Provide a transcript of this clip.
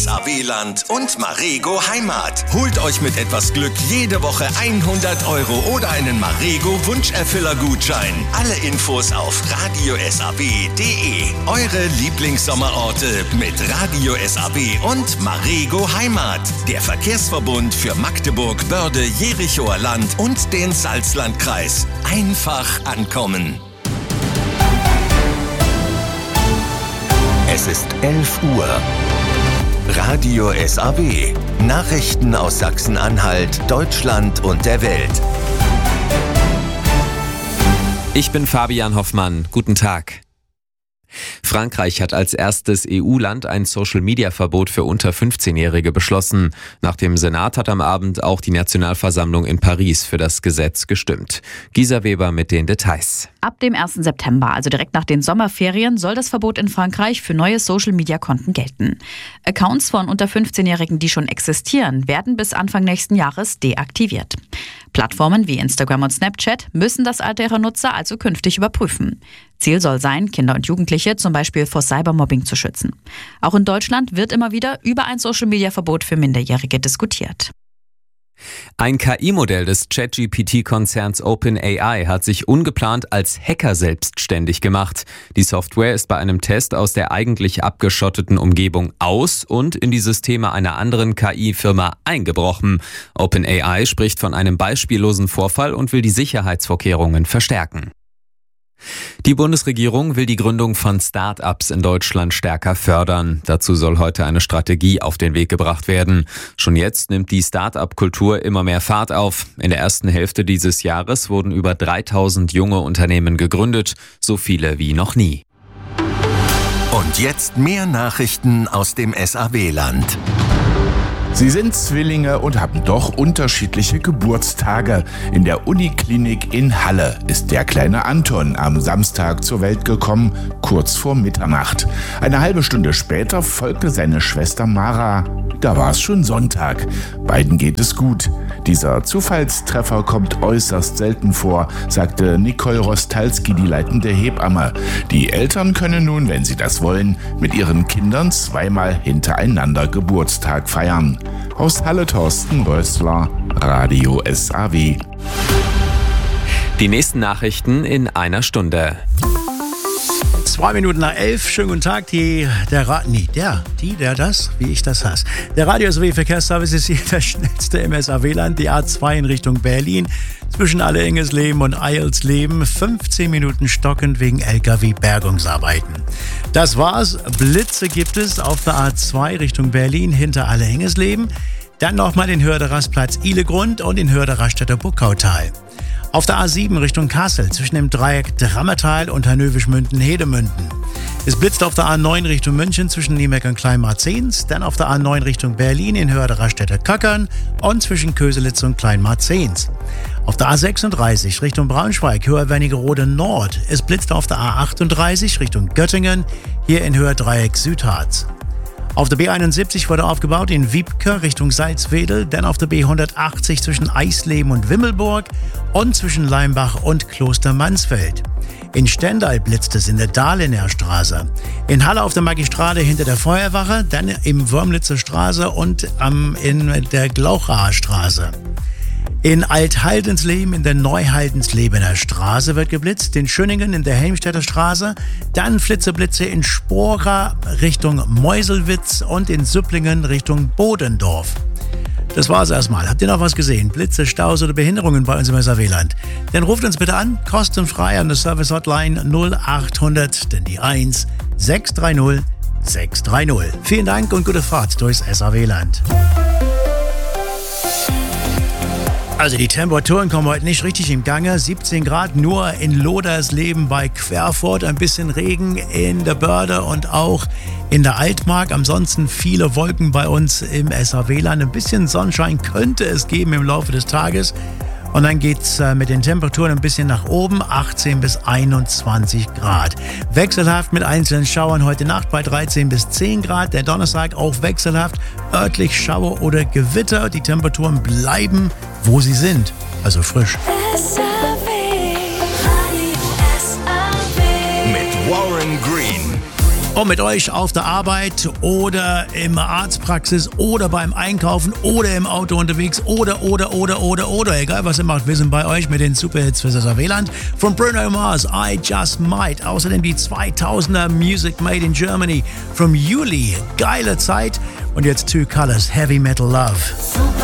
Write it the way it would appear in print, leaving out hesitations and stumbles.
SAW-Land und Marego Heimat. Holt euch mit etwas Glück jede Woche 100 € oder einen Marego Wunscherfüller-Gutschein. Alle Infos auf radiosaw.de. Eure Lieblingssommerorte mit Radio SAW und Marego Heimat. Der Verkehrsverbund für Magdeburg, Börde, Jerichoer Land und den Salzlandkreis. Einfach ankommen. Es ist 11 Uhr. Radio SAW. Nachrichten aus Sachsen-Anhalt, Deutschland und der Welt. Ich bin Fabian Hoffmann. Guten Tag. Frankreich hat als erstes EU-Land ein Social-Media-Verbot für unter 15-Jährige beschlossen. Nach dem Senat hat am Abend auch die Nationalversammlung in Paris für das Gesetz gestimmt. Gisa Weber mit den Details. Ab dem 1. September, also direkt nach den Sommerferien, soll das Verbot in Frankreich für neue Social-Media-Konten gelten. Accounts von unter 15-Jährigen, die schon existieren, werden bis Anfang nächsten Jahres deaktiviert. Plattformen wie Instagram und Snapchat müssen das Alter ihrer Nutzer also künftig überprüfen. Ziel soll sein, Kinder und Jugendliche zum Beispiel vor Cybermobbing zu schützen. Auch in Deutschland wird immer wieder über ein Social-Media-Verbot für Minderjährige diskutiert. Ein KI-Modell des ChatGPT-Konzerns OpenAI hat sich ungeplant als Hacker selbstständig gemacht. Die Software ist bei einem Test aus der eigentlich abgeschotteten Umgebung aus und in die Systeme einer anderen KI-Firma eingebrochen. OpenAI spricht von einem beispiellosen Vorfall und will die Sicherheitsvorkehrungen verstärken. Die Bundesregierung will die Gründung von Start-ups in Deutschland stärker fördern. Dazu soll heute eine Strategie auf den Weg gebracht werden. Schon jetzt nimmt die Start-up-Kultur immer mehr Fahrt auf. In der ersten Hälfte dieses Jahres wurden über 3000 junge Unternehmen gegründet, so viele wie noch nie. Und jetzt mehr Nachrichten aus dem SAW-Land. Sie sind Zwillinge und haben doch unterschiedliche Geburtstage. In der Uniklinik in Halle ist der kleine Anton am Samstag zur Welt gekommen, kurz vor Mitternacht. Eine halbe Stunde später folgte seine Schwester Mara. Da war es schon Sonntag. Beiden geht es gut. Dieser Zufallstreffer kommt äußerst selten vor, sagte Nicole Rostalski, die leitende Hebamme. Die Eltern können nun, wenn sie das wollen, mit ihren Kindern zweimal hintereinander Geburtstag feiern. Aus Halle Thorsten Rössler, Radio SAW. Die nächsten Nachrichten in einer Stunde. 2 Minuten nach 11, schönen guten Tag, der Radio SAW Verkehrsservice ist hier der schnellste im SAW-Land, die A2 in Richtung Berlin, zwischen Alle-Ingesleben und Eilsleben, 15 Minuten stockend wegen LKW-Bergungsarbeiten. Das war's, Blitze gibt es auf der A2 Richtung Berlin hinter Alle-Ingesleben, dann nochmal den Hörderastplatz Ihlegrund und den Hörderaststädter Buckautal. Auf der A7 Richtung Kassel zwischen dem Dreieck Drammertal und Hannöwisch-Münden-Hedemünden. Es blitzt auf der A9 Richtung München zwischen Niemeck und Kleinmarzens, dann auf der A9 Richtung Berlin in Hörderaststädter Köckern und zwischen Köselitz und Kleinmarzens. Auf der A36 Richtung Braunschweig, Höher Wernigerode Nord. Es blitzt auf der A38 Richtung Göttingen, hier in Höher Dreieck Südharz. Auf der B71 wurde aufgebaut in Wiebke Richtung Salzwedel, dann auf der B180 zwischen Eisleben und Wimmelburg und zwischen Leimbach und Kloster Mansfeld. In Stendal blitzt es in der Dahlener Straße. In Halle auf der Magistrade hinter der Feuerwache, dann im Wörmlitzer Straße und in der Glauchaer Straße. In Alt-Haldensleben in der Neuhaldenslebener Straße wird geblitzt, in Schöningen in der Helmstedter Straße, dann Flitzeblitze in Spora Richtung Meuselwitz und in Süpplingen Richtung Bodendorf. Das war's erstmal. Habt ihr noch was gesehen? Blitze, Staus oder Behinderungen bei uns im SAW-Land? Dann ruft uns bitte an, kostenfrei an der Service-Hotline 0800, denn die 1 630 630. Vielen Dank und gute Fahrt durchs SAW-Land. Also die Temperaturen kommen heute nicht richtig im Gange. 17 Grad nur in Lodersleben bei Querfurt, ein bisschen Regen in der Börde und auch in der Altmark. Ansonsten viele Wolken bei uns im SAW-Land. Ein bisschen Sonnenschein könnte es geben im Laufe des Tages. Und dann geht's mit den Temperaturen ein bisschen nach oben, 18 bis 21 Grad. Wechselhaft mit einzelnen Schauern heute Nacht bei 13 bis 10 Grad. Der Donnerstag auch wechselhaft, örtlich Schauer oder Gewitter. Die Temperaturen bleiben, wo sie sind, also frisch. Mit Warren Green. Und mit euch auf der Arbeit oder in der Arztpraxis oder beim Einkaufen oder im Auto unterwegs oder. Egal was ihr macht, wir sind bei euch mit den Superhits für das WLAN. Von Bruno Mars, I Just Might. Außerdem die 2000er Music Made in Germany vom Juli. Geile Zeit. Und jetzt Two Colors, Heavy Metal Love.